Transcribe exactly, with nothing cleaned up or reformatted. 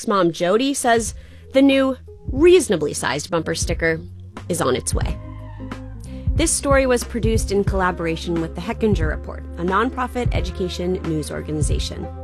Jack's mom, Jody, says the new, reasonably sized bumper sticker is on its way. This story was produced in collaboration with the Hechinger Report, a nonprofit education news organization.